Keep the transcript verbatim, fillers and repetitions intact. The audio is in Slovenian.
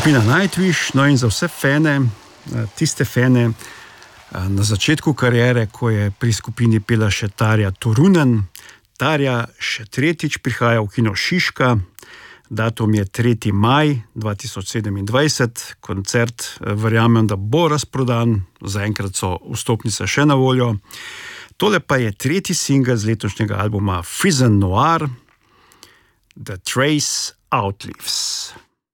skupina Nightwish, no in za vse fane, tiste fane na začetku kariere, ko je pri skupini pela še Tarja Turunen. Tarja še tretjič prihaja v kino Šiška, datum je tretji maj dva tisoč sedemindvajset, koncert verjamem, da bo razprodan, zaenkrat so vstopnice še na voljo. Tole pa je tretji singel z letošnjega albuma Frisian Noir, The Trace Outlives.